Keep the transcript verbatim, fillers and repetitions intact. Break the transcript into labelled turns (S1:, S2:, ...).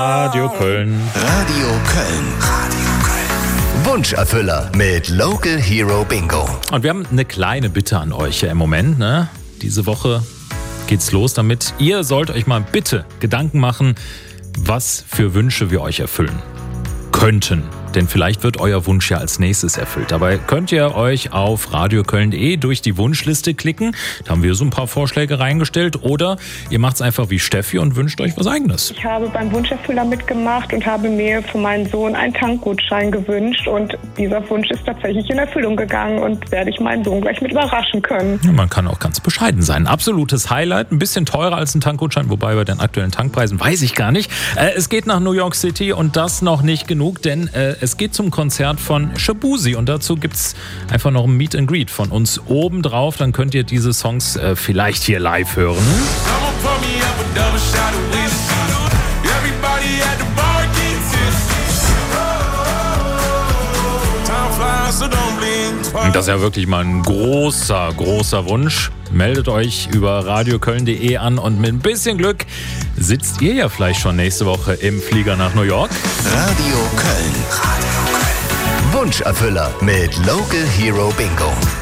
S1: Radio Köln.
S2: Radio Köln. Radio Köln. Wunscherfüller mit Local Hero Bingo.
S1: Und wir haben eine kleine Bitte an euch im Moment. Ne? Diese Woche geht's los damit. Ihr sollt euch mal bitte Gedanken machen, was für Wünsche wir euch erfüllen könnten. Denn vielleicht wird euer Wunsch ja als nächstes erfüllt. Dabei könnt ihr euch auf radioköln punkt de durch die Wunschliste klicken. Da haben wir so ein paar Vorschläge reingestellt. Oder ihr macht es einfach wie Steffi und wünscht euch was Eigenes.
S3: Ich habe beim Wunscherfüller mitgemacht und habe mir für meinen Sohn einen Tankgutschein gewünscht. Und dieser Wunsch ist tatsächlich in Erfüllung gegangen und werde ich meinen Sohn gleich mit überraschen können.
S1: Ja, man kann auch ganz bescheiden sein. Absolutes Highlight. Ein bisschen teurer als ein Tankgutschein, wobei bei den aktuellen Tankpreisen weiß ich gar nicht. Äh, es geht nach New York City und das noch nicht genug, denn äh, es geht zum Konzert von Shaboozey und dazu gibt's einfach noch ein Meet and Greet von uns oben drauf. Dann könnt ihr diese Songs äh, vielleicht hier live hören. Und das ist ja wirklich mal ein großer, großer Wunsch. Meldet euch über radioköln punkt de an und mit ein bisschen Glück sitzt ihr ja vielleicht schon nächste Woche im Flieger nach New York.
S2: Radio Köln. Radio Köln. Wunscherfüller mit Local Hero Bingo.